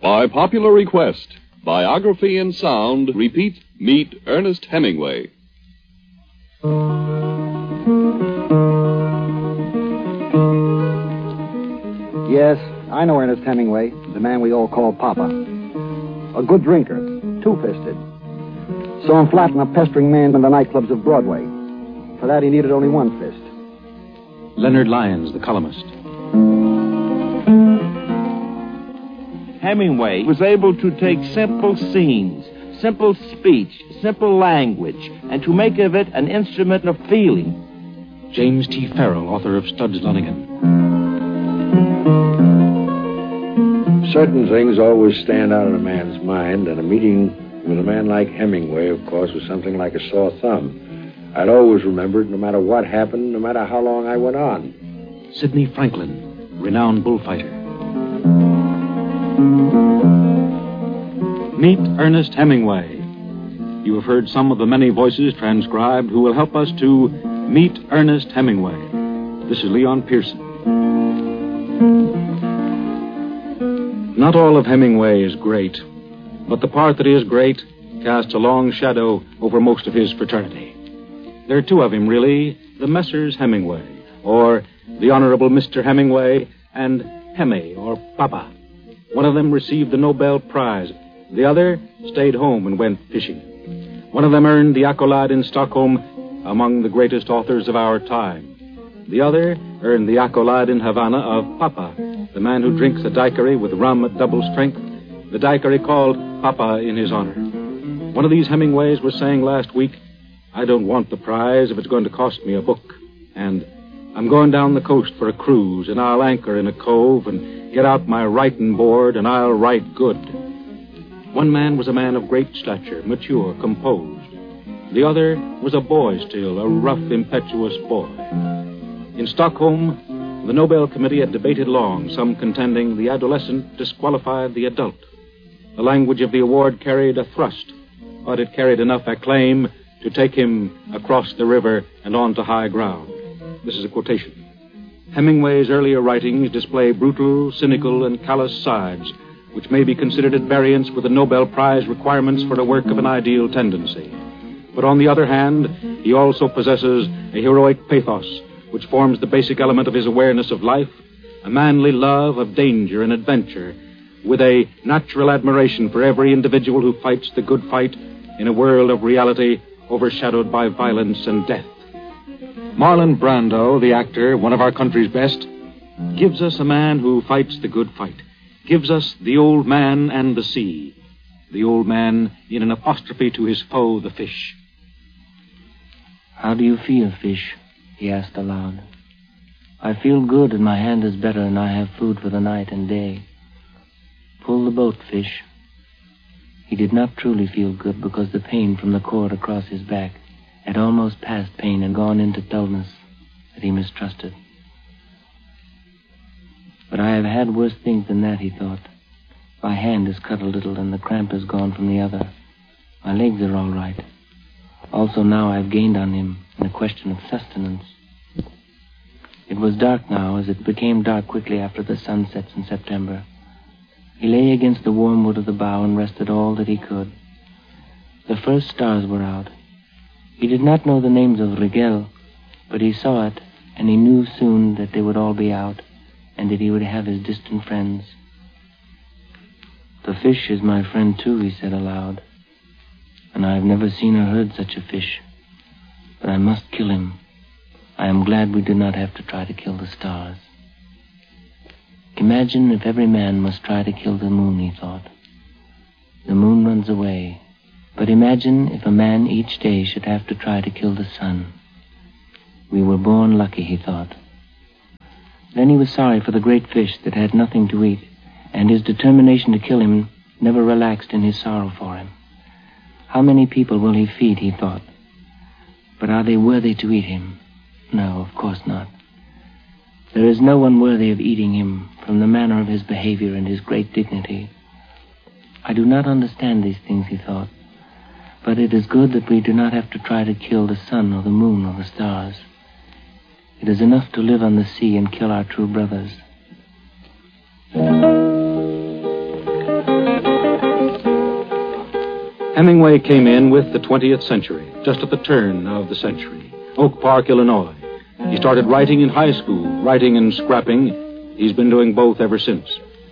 By popular request, biography and sound repeat Meet Ernest Hemingway. Yes, I know Ernest Hemingway, the man we all call Papa. A good drinker, two-fisted. Saw him flatten a pestering man in the nightclubs of Broadway. For that, he needed only one fist. Leonard Lyons, the columnist. Hemingway was able to take simple scenes, simple speech, simple language, and to make of it an instrument of feeling. James T. Farrell, author of Studs Lonigan. Certain things always stand out in a man's mind, and a meeting with a man like Hemingway, of course, was something like a sore thumb. I'd always remember it, no matter what happened, no matter how long I went on. Sidney Franklin, renowned bullfighter. Meet Ernest Hemingway. You have heard some of the many voices transcribed who will help us to meet Ernest Hemingway. This is Leon Pearson. Not all of Hemingway is great, but the part that is great casts a long shadow over most of his fraternity. There are two of him, really, the Messrs. Hemingway, or the Honorable Mr. Hemingway, and Hemi, or Papa. One of them received the Nobel Prize. The other stayed home and went fishing. One of them earned the accolade in Stockholm among the greatest authors of our time. The other earned the accolade in Havana of Papa, the man who drinks a daiquiri with rum at double strength, the daiquiri called Papa in his honor. One of these Hemingways was saying last week, I don't want the prize if it's going to cost me a book. And I'm going down the coast for a cruise, and I'll anchor in a cove and get out my writing board, and I'll write good. One man was a man of great stature, mature, composed. The other was a boy still, a rough, impetuous boy. In Stockholm, the Nobel Committee had debated long, some contending the adolescent disqualified the adult. The language of the award carried a thrust, but it carried enough acclaim to take him across the river and onto high ground. This is a quotation. Hemingway's earlier writings display brutal, cynical, and callous sides, which may be considered at variance with the Nobel Prize requirements for a work of an ideal tendency. But on the other hand, he also possesses a heroic pathos, which forms the basic element of his awareness of life, a manly love of danger and adventure, with a natural admiration for every individual who fights the good fight in a world of reality overshadowed by violence and death. Marlon Brando, the actor, one of our country's best, gives us a man who fights the good fight, gives us the old man and the sea, the old man in an apostrophe to his foe, the fish. How do you feel, fish? He asked aloud. I feel good, and my hand is better, and I have food for the night and day. Pull the boat, fish. He did not truly feel good because the pain from the cord across his back had almost passed pain and gone into dullness that he mistrusted. But I have had worse things than that, he thought. My hand is cut a little and the cramp is gone from the other. My legs are all right. Also now I've gained on him in a question of sustenance. It was dark now, as it became dark quickly after the sun sets in September. He lay against the warm wood of the bough and rested all that he could. The first stars were out. He did not know the names of Rigel, but he saw it, and he knew soon that they would all be out, and that he would have his distant friends. The fish is my friend too, he said aloud, and I have never seen or heard such a fish. But I must kill him. I am glad we do not have to try to kill the stars. Imagine if every man must try to kill the moon, he thought. The moon runs away. But imagine if a man each day should have to try to kill the sun. We were born lucky, he thought. Then he was sorry for the great fish that had nothing to eat, and his determination to kill him never relaxed in his sorrow for him. How many people will he feed, he thought. But are they worthy to eat him? No, of course not. There is no one worthy of eating him from the manner of his behavior and his great dignity. I do not understand these things, he thought, but it is good that we do not have to try to kill the sun or the moon or the stars. It is enough to live on the sea and kill our true brothers. Hemingway came in with the 20th century, just at the turn of the century. Oak Park, Illinois. He started writing in high school, writing and scrapping. He's been doing both ever since.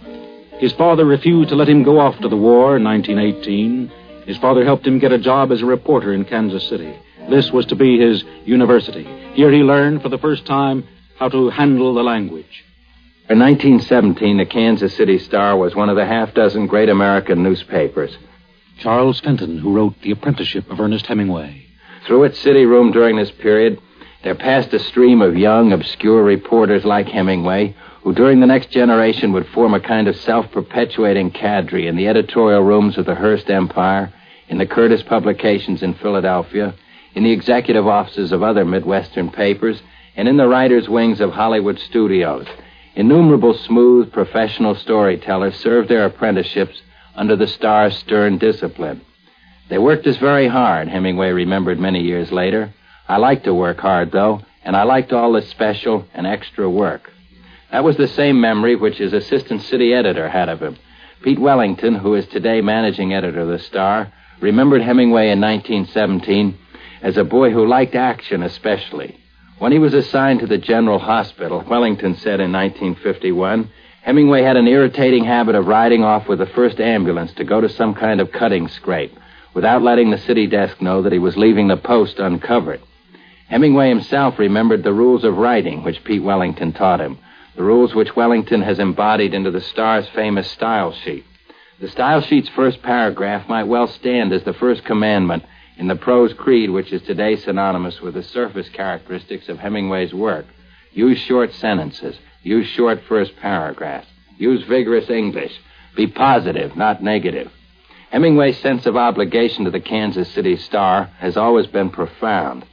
His father refused to let him go off to the war in 1918. His father helped him get a job as a reporter in Kansas City. This was to be his university. Here he learned for the first time how to handle the language. In 1917, the Kansas City Star was one of the half-dozen great American newspapers. Charles Fenton, who wrote The Apprenticeship of Ernest Hemingway. Through its city room during this period, there passed a stream of young, obscure reporters like Hemingway, who during the next generation would form a kind of self-perpetuating cadre in the editorial rooms of the Hearst Empire, in the Curtis publications in Philadelphia, in the executive offices of other Midwestern papers, and in the writers' wings of Hollywood studios. Innumerable smooth, professional storytellers served their apprenticeships under the Star's stern discipline. They worked us very hard, Hemingway remembered many years later. I liked to work hard, though, and I liked all the special and extra work. That was the same memory which his assistant city editor had of him. Pete Wellington, who is today managing editor of the Star, remembered Hemingway in 1917 as a boy who liked action especially. When he was assigned to the General Hospital, Wellington said in 1951, Hemingway had an irritating habit of riding off with the first ambulance to go to some kind of cutting scrape without letting the city desk know that he was leaving the post uncovered. Hemingway himself remembered the rules of writing which Pete Wellington taught him, the rules which Wellington has embodied into the Star's famous style sheet. The style sheet's first paragraph might well stand as the first commandment in the prose creed which is today synonymous with the surface characteristics of Hemingway's work. Use short sentences. Use short first paragraphs. Use vigorous English. Be positive, not negative. Hemingway's sense of obligation to the Kansas City Star has always been profound.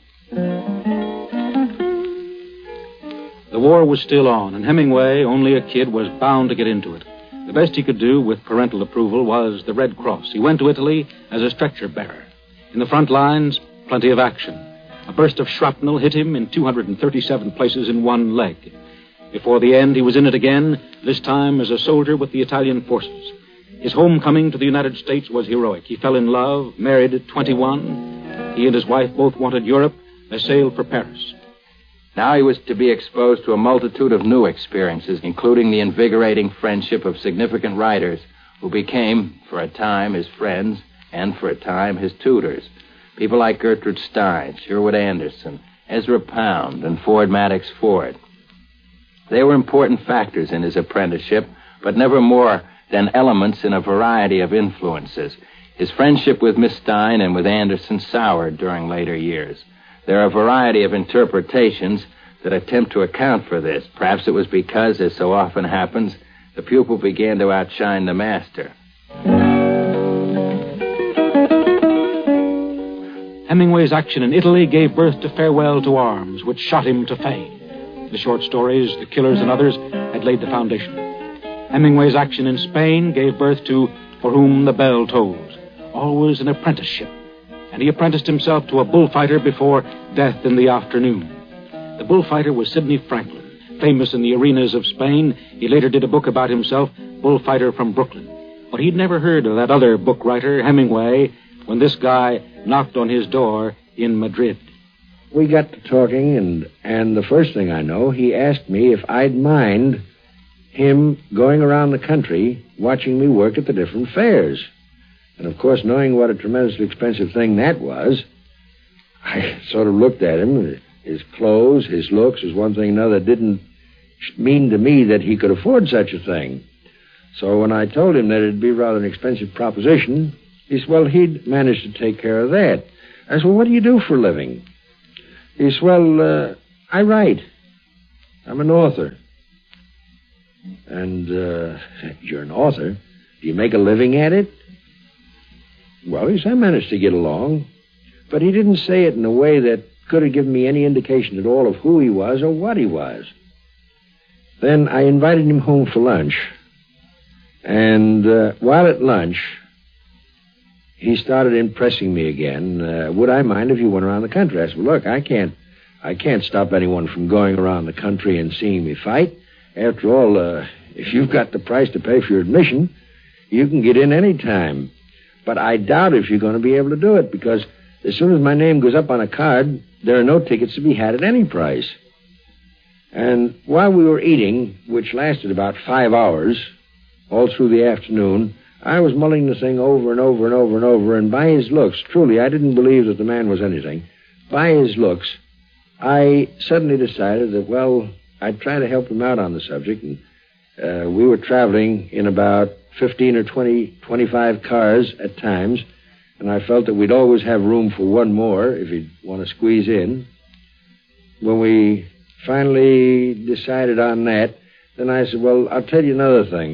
The war was still on, and Hemingway, only a kid, was bound to get into it. The best he could do, with parental approval, was the Red Cross. He went to Italy as a stretcher bearer. In the front lines, plenty of action. A burst of shrapnel hit him in 237 places in one leg. Before the end, he was in it again, this time as a soldier with the Italian forces. His homecoming to the United States was heroic. He fell in love, married at 21. He and his wife both wanted Europe. They sailed for Paris. Now he was to be exposed to a multitude of new experiences, including the invigorating friendship of significant writers who became, for a time, his friends and, for a time, his tutors. People like Gertrude Stein, Sherwood Anderson, Ezra Pound, and Ford Madox Ford. They were important factors in his apprenticeship, but never more than elements in a variety of influences. His friendship with Miss Stein and with Anderson soured during later years. There are a variety of interpretations that attempt to account for this. Perhaps it was because, as so often happens, the pupil began to outshine the master. Hemingway's action in Italy gave birth to Farewell to Arms, which shot him to fame. The short stories, The Killers, and others had laid the foundation. Hemingway's action in Spain gave birth to For Whom the Bell Tolls, always an apprenticeship. And he apprenticed himself to a bullfighter before Death in the Afternoon. The bullfighter was Sidney Franklin, famous in the arenas of Spain. He later did a book about himself, Bullfighter from Brooklyn. But he'd never heard of that other book writer, Hemingway, when this guy knocked on his door in Madrid. We got to talking, and the first thing I know, he asked me if I'd mind him going around the country watching me work at the different fairs. And, of course, knowing what a tremendously expensive thing that was, I sort of looked at him. His clothes, his looks, was one thing another. Didn't mean to me that he could afford such a thing. So when I told him that it'd be rather an expensive proposition, he said, well, he'd managed to take care of that. I said, well, what do you do for a living? He said, well, I write. I'm an author. And, you're an author? Do you make a living at it? Well, he said, I managed to get along. But he didn't say it in a way that could have given me any indication at all of who he was or what he was. Then I invited him home for lunch. And while at lunch, he started impressing me again. Would I mind if you went around the country? I said, well, look, I can't stop anyone from going around the country and seeing me fight. After all, if you've got the price to pay for your admission, you can get in any time. But I doubt if you're going to be able to do it, because as soon as my name goes up on a card, there are no tickets to be had at any price. And while we were eating, which lasted about 5 hours, all through the afternoon, I was mulling the thing over and over and over and over, and by his looks, truly, I didn't believe that the man was anything. By his looks, I suddenly decided that, well, I'd try to help him out on the subject, and we were traveling in about 15 or 20, 25 cars at times, and I felt that we'd always have room for one more if he'd want to squeeze in. When we finally decided on that, then I said, well, I'll tell you another thing.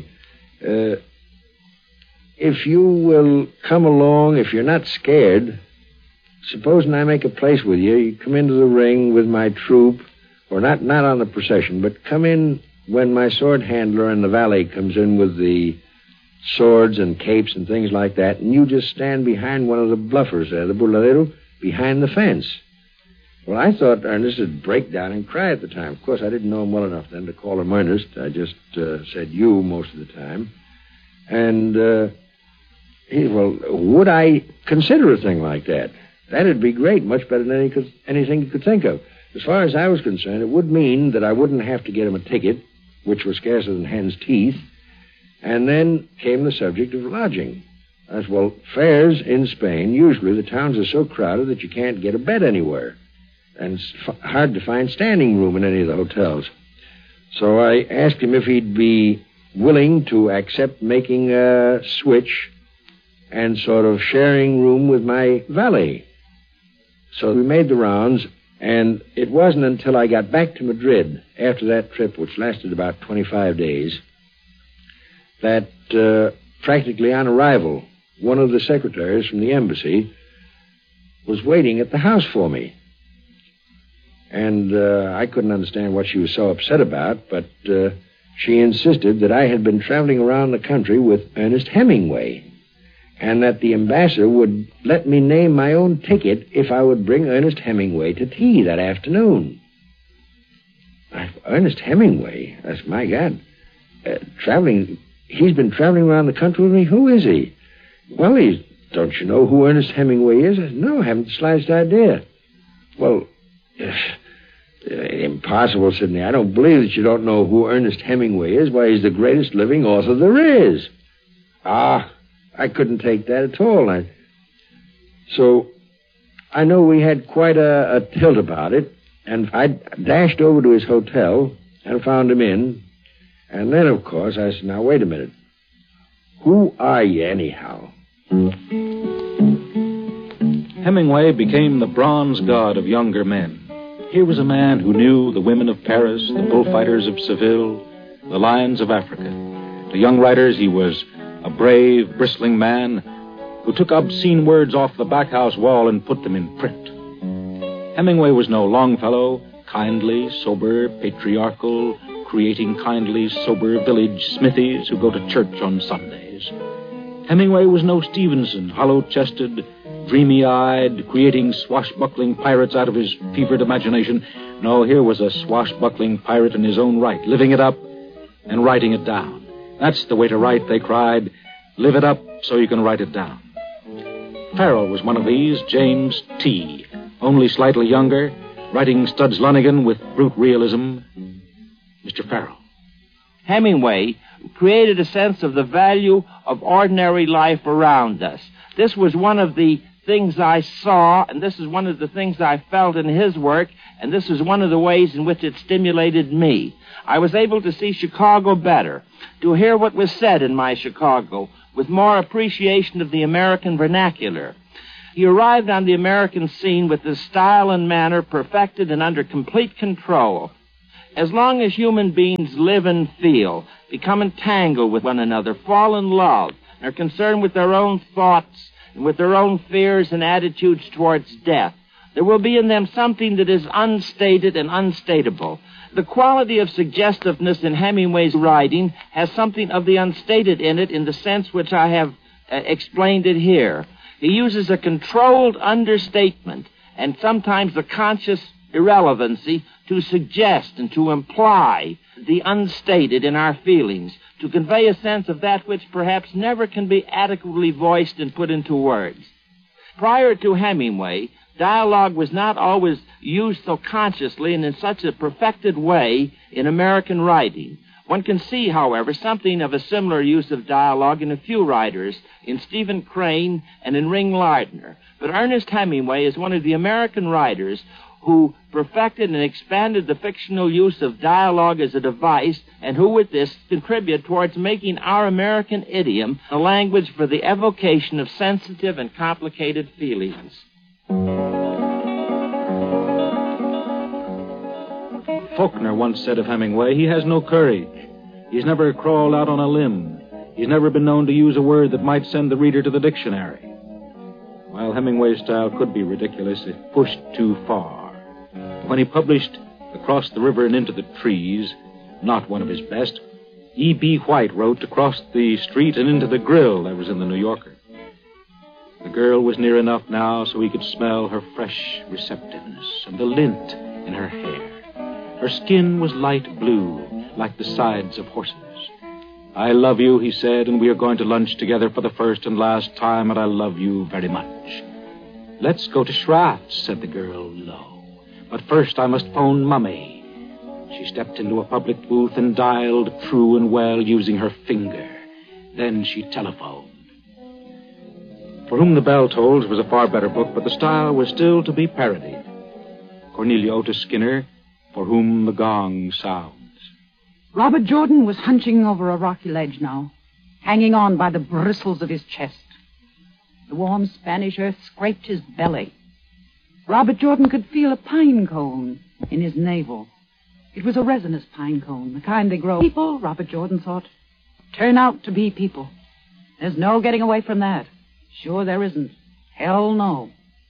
If you will come along, if you're not scared, supposing I make a place with you, you come into the ring with my troop, or not on the procession, but come in when my sword handler and the valet comes in with the swords and capes and things like that, and you just stand behind one of the bluffers there, the burladero, behind the fence. Well, I thought Ernest would break down and cry at the time. Of course, I didn't know him well enough then to call him Ernest. I just said you most of the time. And well, would I consider a thing like that? That'd be great, much better than anything you could think of. As far as I was concerned, it would mean that I wouldn't have to get him a ticket, which was scarcer than hen's teeth. And then came the subject of lodging. I said, well, fares in Spain, usually the towns are so crowded that you can't get a bed anywhere. And it's hard to find standing room in any of the hotels. So I asked him if he'd be willing to accept making a switch and sort of sharing room with my valet. So we made the rounds, and it wasn't until I got back to Madrid after that trip, which lasted about 25 days, that practically on arrival, one of the secretaries from the embassy was waiting at the house for me. And I couldn't understand what she was so upset about, but she insisted that I had been traveling around the country with Ernest Hemingway, and that the ambassador would let me name my own ticket if I would bring Ernest Hemingway to tea that afternoon. Ernest Hemingway? That's, my God. Traveling... He's been traveling around the country with me? Who is he? Well, don't you know who Ernest Hemingway is? I said, no, I haven't the slightest idea. Well, impossible, Sidney. I don't believe that you don't know who Ernest Hemingway is. Why, he's the greatest living author there is. I couldn't take that at all. So I know we had quite a tilt about it, and I dashed over to his hotel and found him in. And then, of course, I said, now, wait a minute. Who are you, anyhow? Hemingway became the bronze god of younger men. Here was a man who knew the women of Paris, the bullfighters of Seville, the lions of Africa. To young writers, he was a brave, bristling man who took obscene words off the back-house wall and put them in print. Hemingway was no Longfellow, kindly, sober, patriarchal, creating kindly, sober village smithies who go to church on Sundays. Hemingway was no Stevenson, hollow-chested, dreamy-eyed, creating swashbuckling pirates out of his fevered imagination. No, here was a swashbuckling pirate in his own right, living it up and writing it down. That's the way to write, they cried. Live it up so you can write it down. Farrell was one of these, James T., only slightly younger, writing Studs Lonigan with brute realism. Mr. Farrell. Hemingway created a sense of the value of ordinary life around us. This was one of the things I saw, and this is one of the things I felt in his work, and this is one of the ways in which it stimulated me. I was able to see Chicago better, to hear what was said in my Chicago, with more appreciation of the American vernacular. He arrived on the American scene with his style and manner perfected and under complete control. As long as human beings live and feel, become entangled with one another, fall in love, and are concerned with their own thoughts and with their own fears and attitudes towards death, there will be in them something that is unstated and unstatable. The quality of suggestiveness in Hemingway's writing has something of the unstated in it in the sense which I have explained it here. He uses a controlled understatement and sometimes a conscious irrelevancy to suggest and to imply the unstated in our feelings, to convey a sense of that which perhaps never can be adequately voiced and put into words. Prior to Hemingway, dialogue was not always used so consciously and in such a perfected way in American writing. One can see, however, something of a similar use of dialogue in a few writers, in Stephen Crane and in Ring Lardner. But Ernest Hemingway is one of the American writers who perfected and expanded the fictional use of dialogue as a device, and who with this contribute towards making our American idiom a language for the evocation of sensitive and complicated feelings. Faulkner once said of Hemingway, he has no courage. He's never crawled out on a limb. He's never been known to use a word that might send the reader to the dictionary. While Hemingway's style could be ridiculous, it pushed too far. When he published Across the River and Into the Trees, not one of his best, E.B. White wrote Across the Street and Into the Grill that was in the New Yorker. The girl was near enough now so he could smell her fresh receptiveness and the lint in her hair. Her skin was light blue, like the sides of horses. I love you, he said, and we are going to lunch together for the first and last time, and I love you very much. Let's go to Schratt's, said the girl low. But first I must phone Mummy. She stepped into a public booth and dialed true and well using her finger. Then she telephoned. For Whom the Bell Tolls was a far better book, but the style was still to be parodied. Cornelia Otis Skinner, For Whom the Gong Sounds. Robert Jordan was hunching over a rocky ledge now, hanging on by the bristles of his chest. The warm Spanish earth scraped his belly. Robert Jordan could feel a pine cone in his navel. It was a resinous pine cone, the kind they grow. People, Robert Jordan thought, turn out to be people. There's no getting away from that. Sure there isn't. Hell no.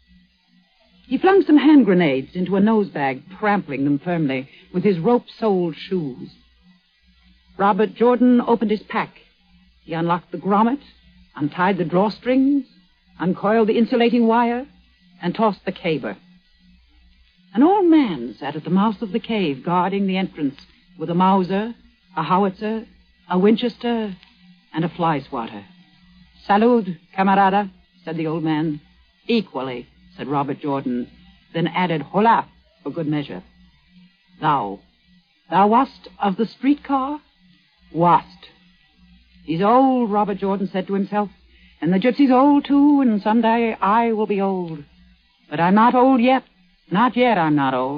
He flung some hand grenades into a nosebag, trampling them firmly with his rope-soled shoes. Robert Jordan opened his pack. He unlocked the grommet, untied the drawstrings, uncoiled the insulating wire, and tossed the caber. An old man sat at the mouth of the cave, guarding the entrance with a Mauser, a howitzer, a Winchester, and a fly swatter. Salud, camarada, said the old man. Equally, said Robert Jordan, then added hola for good measure. Thou wast of the streetcar? Wast. He's old, Robert Jordan said to himself, and the gypsy's old too, and someday I will be old. But I'm not old yet. Not yet I'm not old.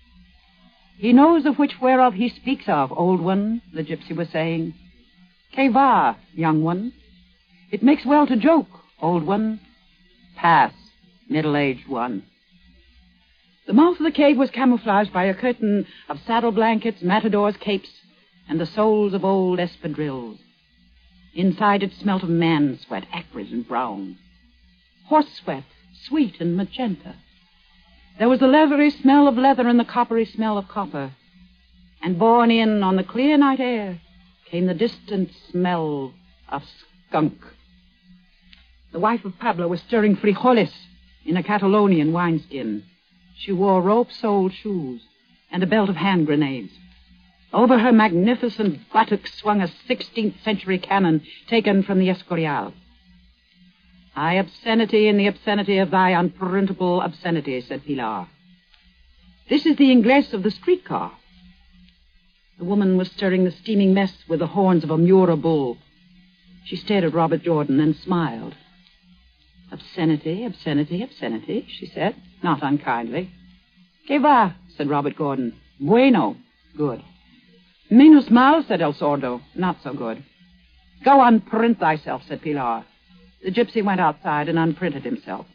He knows of which whereof he speaks of, old one, the gypsy was saying. Que va, young one? It makes well to joke, old one. Pass, middle-aged one. The mouth of the cave was camouflaged by a curtain of saddle blankets, matadors' capes, and the soles of old espadrilles. Inside it smelt of man sweat, acrid and brown. Horse sweat, sweet and magenta. There was the leathery smell of leather and the coppery smell of copper. And borne in on the clear night air came the distant smell of skunk. The wife of Pablo was stirring frijoles in a Catalonian wineskin. She wore rope-soled shoes and a belt of hand grenades. Over her magnificent buttocks swung a 16th century cannon taken from the Escorial. High obscenity in the obscenity of thy unprintable obscenity, said Pilar. This is the inglés of the streetcar. The woman was stirring the steaming mess with the horns of a Mura bull. She stared at Robert Jordan and smiled. Obscenity, obscenity, obscenity, she said, not unkindly. Que va, said Robert Gordon. Bueno, good. Menos mal, said El Sordo, not so good. Go unprint thyself, said Pilar. The gypsy went outside and unprinted himself.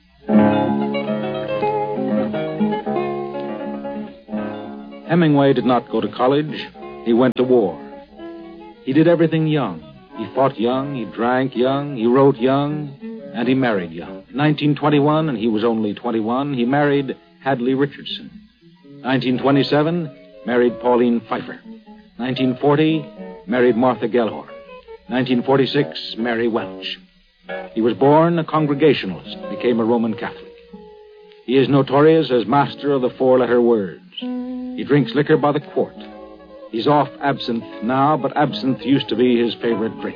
Hemingway did not go to college. He went to war. He did everything young. He fought young, he drank young, he wrote young, and he married young. In 1921, and he was only 21, he married Hadley Richardson. 1927, married Pauline Pfeiffer. 1940, married Martha Gellhorn. 1946, Mary Welch. He was born a Congregationalist, became a Roman Catholic. He is notorious as master of the four-letter words. He drinks liquor by the quart. He's off absinthe now, but absinthe used to be his favorite drink.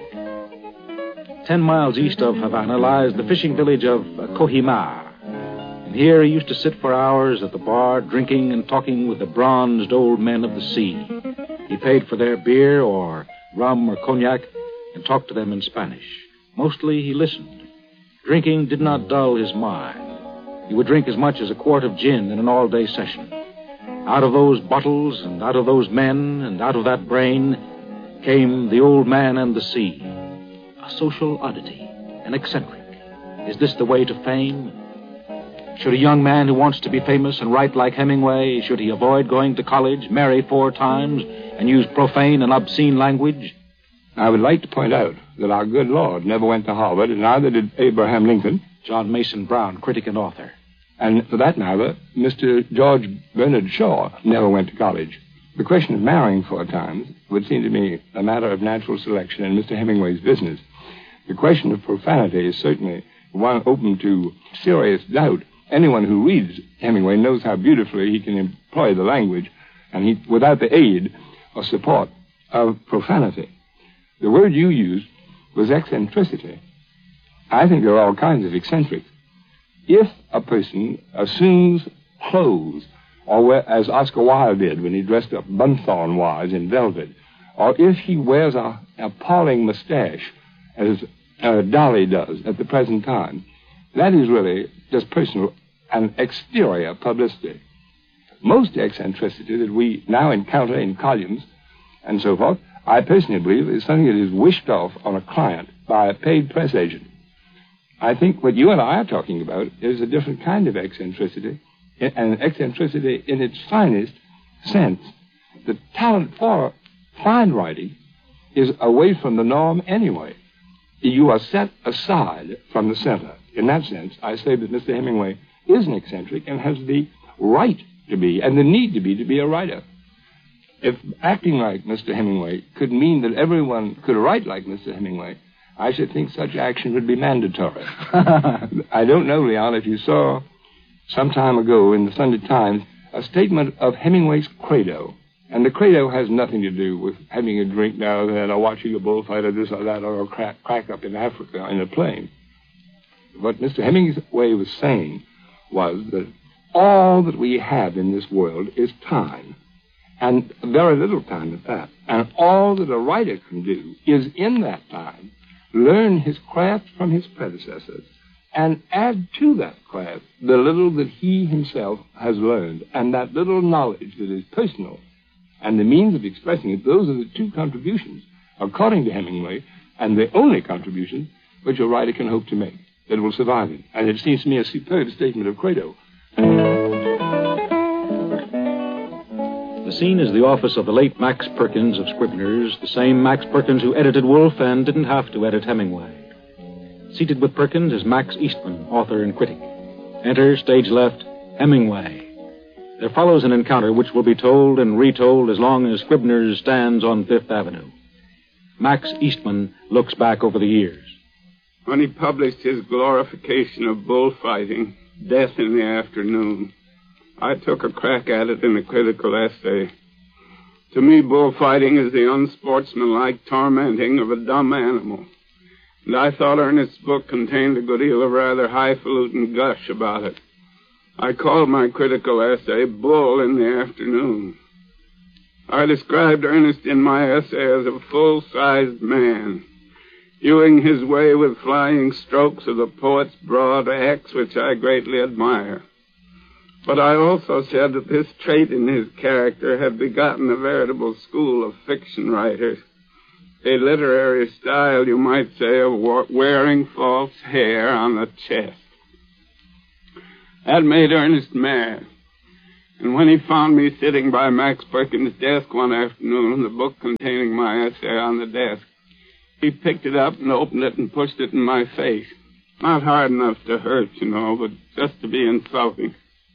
10 miles east of Havana lies the fishing village of Kohima. And here he used to sit for hours at the bar, drinking and talking with the bronzed old men of the sea. He paid for their beer or rum or cognac and talked to them in Spanish. Mostly he listened. Drinking did not dull his mind. He would drink as much as a quart of gin in an all-day session. Out of those bottles and out of those men and out of that brain came the old man and the sea. A social oddity, an eccentric. Is this the way to fame? Should a young man who wants to be famous and write like Hemingway, should he avoid going to college, marry 4 times, and use profane and obscene language? I would like to point out that our good Lord never went to Harvard, and neither did Abraham Lincoln. John Mason Brown, critic and author. And for that matter, Mr. George Bernard Shaw never went to college. The question of marrying 4 times would seem to me a matter of natural selection in Mr. Hemingway's business. The question of profanity is certainly one open to serious doubt. Anyone who reads Hemingway knows how beautifully he can employ the language, and without the aid or support of profanity. The word you used was eccentricity. I think there are all kinds of eccentrics. If a person assumes clothes, or as Oscar Wilde did when he dressed up Bunthorne-wise in velvet, or if he wears a appalling mustache, as Dolly does at the present time, that is really just personal and exterior publicity. Most eccentricity that we now encounter in columns and so forth, I personally believe is something that is wished off on a client by a paid press agent. I think what you and I are talking about is a different kind of eccentricity, and eccentricity in its finest sense. The talent for fine writing is away from the norm anyway. You are set aside from the center. In that sense, I say that Mr. Hemingway is an eccentric and has the right to be, and the need to be a writer. If acting like Mr. Hemingway could mean that everyone could write like Mr. Hemingway, I should think such action would be mandatory. I don't know, Leon, if you saw some time ago in the Sunday Times a statement of Hemingway's credo. And the credo has nothing to do with having a drink now and then, or watching a bullfight, or this or that, or a crack up in Africa in a plane. What Mr. Hemingway was saying was that all that we have in this world is time, and very little time at that. And all that a writer can do is, in that time, learn his craft from his predecessors and add to that craft the little that he himself has learned, and that little knowledge that is personal and the means of expressing it. Those are the 2 contributions, according to Hemingway, and the only contribution which a writer can hope to make that will survive him. And it seems to me a superb statement of credo. The scene is the office of the late Max Perkins of Scribner's, the same Max Perkins who edited Wolfe and didn't have to edit Hemingway. Seated with Perkins is Max Eastman, author and critic. Enter, stage left, Hemingway. There follows an encounter which will be told and retold as long as Scribner's stands on Fifth Avenue. Max Eastman looks back over the years. When he published his glorification of bullfighting, Death in the Afternoon, I took a crack at it in a critical essay. To me, bullfighting is the unsportsmanlike tormenting of a dumb animal. And I thought Ernest's book contained a good deal of rather highfalutin gush about it. I called my critical essay Bull in the Afternoon. I described Ernest in my essay as a full-sized man, hewing his way with flying strokes of the poet's broad axe, which I greatly admire. But I also said that this trait in his character had begotten a veritable school of fiction writers, a literary style, you might say, of wearing false hair on the chest. That made Ernest mad. And when he found me sitting by Max Perkins' desk one afternoon, the book containing my essay on the desk, he picked it up and opened it and pushed it in my face. Not hard enough to hurt, but just to be insulting.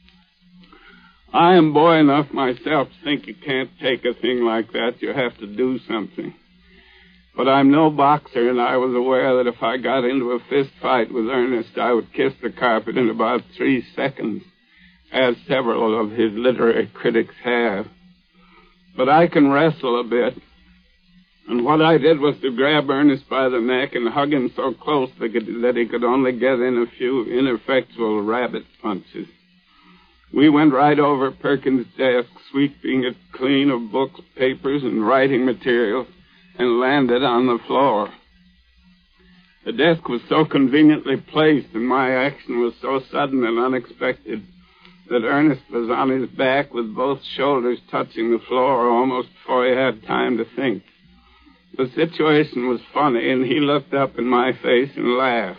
I am boy enough myself to think you can't take a thing like that. You have to do something. But I'm no boxer, and I was aware that if I got into a fist fight with Ernest, I would kiss the carpet in about 3 seconds, as several of his literary critics have. but I can wrestle a bit. And what I did was to grab Ernest by the neck and hug him so close that he could only get in a few ineffectual rabbit punches. We went right over Perkins' desk, sweeping it clean of books, papers, and writing materials, and landed on the floor. The desk was so conveniently placed and my action was so sudden and unexpected that Ernest was on his back with both shoulders touching the floor almost before he had time to think. The situation was funny, and he looked up in my face and laughed.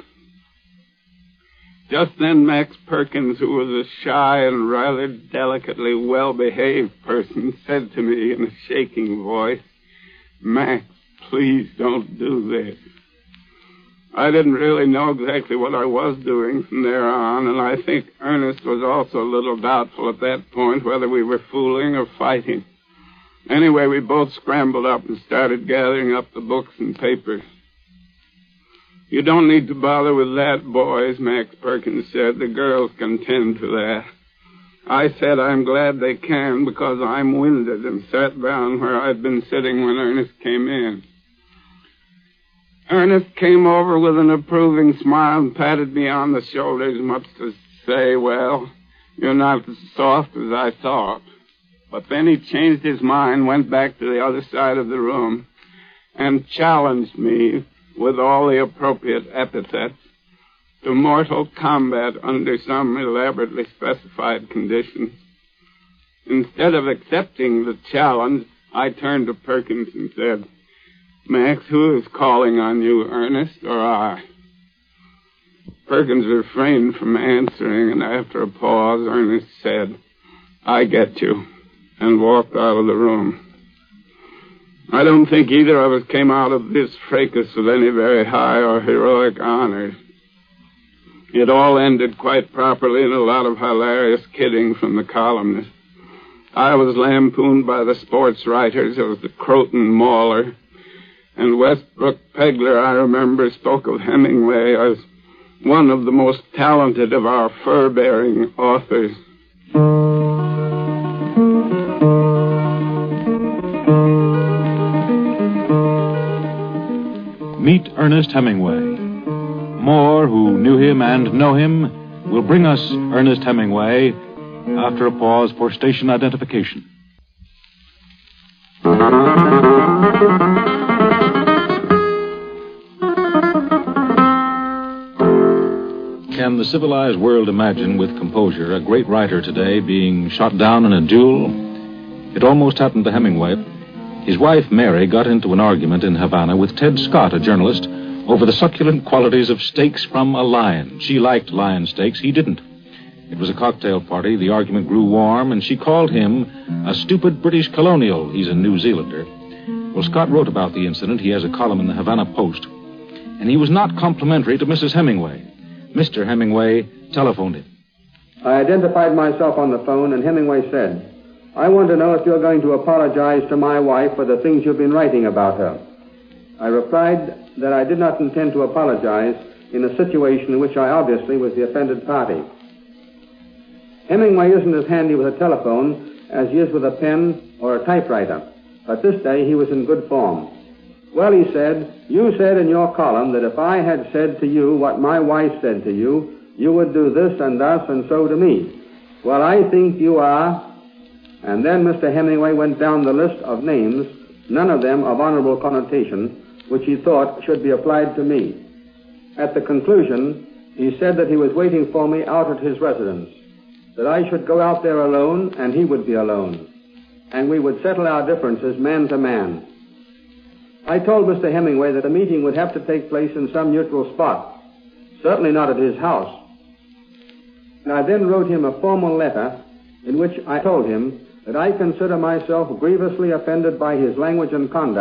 Just then Max Perkins, who was a shy and rather delicately well-behaved person, said to me in a shaking voice, "Max, please don't do this." I didn't really know exactly what I was doing from there on, and I think Ernest was also a little doubtful at that point whether we were fooling or fighting. Anyway, we both scrambled up and started gathering up the books and papers. "You don't need to bother with that, boys," Max Perkins said. "The girls can tend to that." I said I'm glad they can because I'm winded, and sat down where I'd been sitting when Ernest came in. Ernest came over with an approving smile and patted me on the shoulders, much to say, "Well, you're not as soft as I thought." But then he changed his mind, went back to the other side of the room, and challenged me, with all the appropriate epithets, to mortal combat under some elaborately specified conditions. Instead of accepting the challenge, I turned to Perkins and said, "Max, who is calling on you, Ernest or I?" Perkins refrained from answering, and after a pause, Ernest said, "I get you," and walked out of the room. I don't think either of us came out of this fracas with any very high or heroic honors. It all ended quite properly in a lot of hilarious kidding from the columnists. I was lampooned by the sports writers as the Croton Mauler, and Westbrook Pegler, I remember, spoke of Hemingway as one of the most talented of our fur-bearing authors. Meet Ernest Hemingway. More who knew him and know him will bring us Ernest Hemingway after a pause for station identification. Can the civilized world imagine with composure a great writer today being shot down in a duel? It almost happened to Hemingway. His wife, Mary, got into an argument in Havana with Ted Scott, a journalist, over the succulent qualities of steaks from a lion. She liked lion steaks. He didn't. It was a cocktail party. The argument grew warm, and she called him a stupid British colonial. He's a New Zealander. Well, Scott wrote about the incident. He has a column in the Havana Post. And he was not complimentary to Mrs. Hemingway. Mr. Hemingway telephoned him. I identified myself on the phone, and Hemingway said, "I want to know if you're going to apologize to my wife for the things you've been writing about her." I replied that I did not intend to apologize in a situation in which I obviously was the offended party. Hemingway isn't as handy with a telephone as he is with a pen or a typewriter, but this day he was in good form. "Well," he said, "you said in your column that if I had said to you what my wife said to you, you would do this and thus and so to me. Well, I think you are..." And then Mr. Hemingway went down the list of names, none of them of honorable connotation, which he thought should be applied to me. At the conclusion, he said that he was waiting for me out at his residence, that I should go out there alone and he would be alone, and we would settle our differences man to man. I told Mr. Hemingway that the meeting would have to take place in some neutral spot, certainly not at his house. And I then wrote him a formal letter in which I told him that I consider myself grievously offended by his language and conduct,